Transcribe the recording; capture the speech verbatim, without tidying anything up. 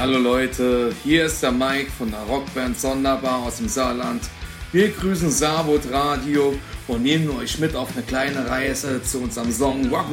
Hallo Leute, hier ist der Mike von der Rockband Sonderbar aus dem Saarland. Wir grüßen Saarwood Radio und nehmen euch mit auf eine kleine Reise zu unserem Song Rock